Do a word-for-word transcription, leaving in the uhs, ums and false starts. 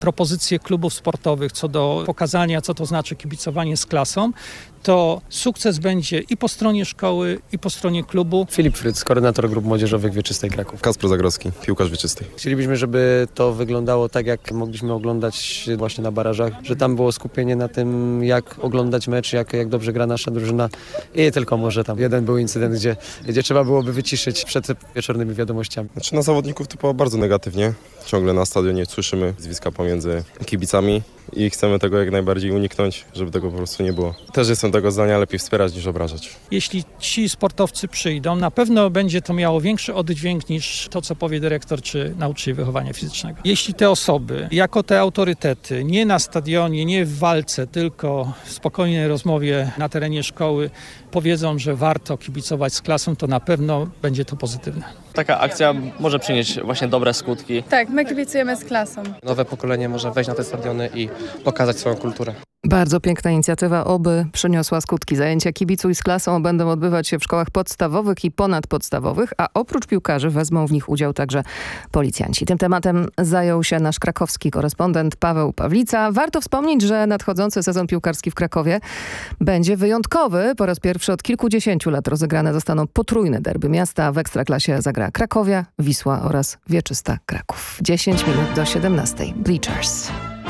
propozycje klubów sportowych co do pokazania, co to znaczy kibicowanie z klasą, to sukces będzie i po stronie szkoły, i po stronie klubu. Filip Fryc, koordynator grup młodzieżowych Wieczystej Kraków. Kasper Zagrowski, piłkarz Wieczystej. Chcielibyśmy, żeby to wyglądało tak, jak mogliśmy oglądać właśnie na barażach, że tam było skupienie na tym, jak oglądać mecz, jak, jak dobrze gra nasza drużyna i nie tylko może tam. Jeden był incydent, gdzie, gdzie trzeba byłoby wyciszyć przed wieczornymi wiadomościami. Znaczy na zawodników typowo bardzo negatywnie. Ciągle na stadionie słyszymy zwiska pomiędzy kibicami i chcemy tego jak najbardziej uniknąć, żeby tego po prostu nie było. Też jestem tego zdania, lepiej wspierać niż obrażać. Jeśli ci sportowcy przyjdą, na pewno będzie to miało większy oddźwięk niż to, co powie dyrektor czy nauczyciel wychowania fizycznego. Jeśli te osoby, jako te autorytety, nie na stadionie, nie w walce, tylko w spokojnej rozmowie na terenie szkoły powiedzą, że warto kibicować z klasą, to na pewno będzie to pozytywne. Taka akcja może przynieść właśnie dobre skutki. Tak, my kibicujemy z klasą. Nowe pokolenie może wejść na te stadiony i pokazać swoją kulturę. Bardzo piękna inicjatywa, oby przyniosła skutki. Zajęcia Kibicuj z klasą będą odbywać się w szkołach podstawowych i ponadpodstawowych, a oprócz piłkarzy wezmą w nich udział także policjanci. Tym tematem zajął się nasz krakowski korespondent Paweł Pawlica. Warto wspomnieć, że nadchodzący sezon piłkarski w Krakowie będzie wyjątkowy. Po raz pierwszy od kilkudziesięciu lat rozegrane zostaną potrójne derby miasta. W Ekstraklasie zagra Krakowia, Wisła oraz Wieczysta Kraków. dziesięć minut do siedemnastej. Bleachers.